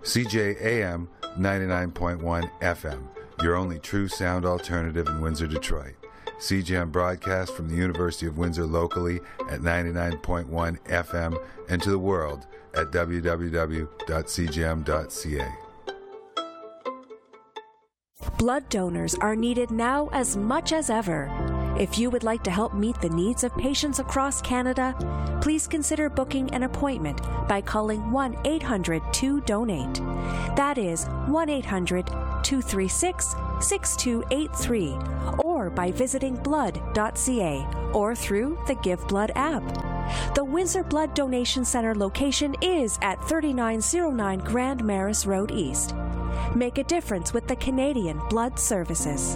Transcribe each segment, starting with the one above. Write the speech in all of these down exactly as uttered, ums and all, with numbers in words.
C J A M ninety-nine point one F M, your only true sound alternative in Windsor, Detroit. C J M broadcasts from the University of Windsor locally at ninety-nine point one F M and to the world at w w w dot c j m dot c a. Blood donors are needed now as much as ever. If you would like to help meet the needs of patients across Canada, please consider booking an appointment by calling one eight hundred two donate. That is one eight hundred two three six six two eight three, or by visiting blood dot c a or through the Give Blood app. The Windsor Blood Donation Center location is at thirty-nine oh nine Grand Maris Road East. Make a difference with the Canadian Blood Services.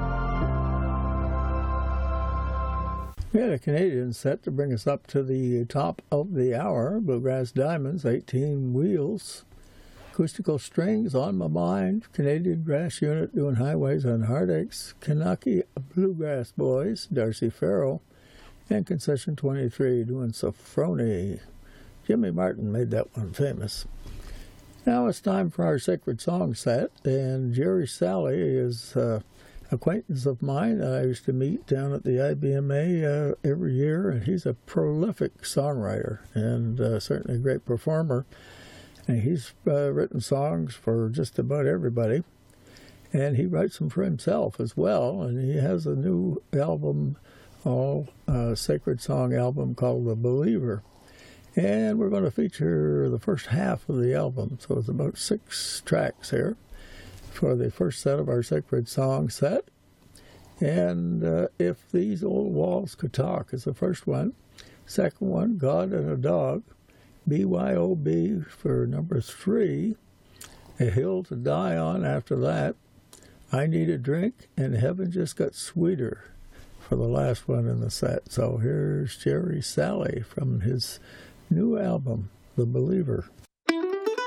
We had a Canadian set to bring us up to the top of the hour. Bluegrass Diamonds, eighteen wheels. Acoustical Strings, On My Mind. Canadian Brass Unit doing Highways and Heartaches. Kanaki Bluegrass Boys, Darcy Farrell. And Concession twenty-three doing Sophrony. Jimmy Martin made that one famous. Now it's time for our Sacred Song set, and Jerry Salley is uh, acquaintance of mine that I used to meet down at the I B M A uh, every year, and he's a prolific songwriter and uh, certainly a great performer. And he's uh, written songs for just about everybody, and he writes them for himself as well. And he has a new album, all uh, sacred song album called The Believer. And we're going to feature the first half of the album, so it's about six tracks here for the first set of our Sacred Song set. And uh, If These Old Walls Could Talk is the first one. Second one, God and a Dog. B Y O B for number three. A Hill to Die On after that. I Need a Drink, and Heaven Just Got Sweeter for the last one in the set. So here's Jerry Salley from his new album, The Believer.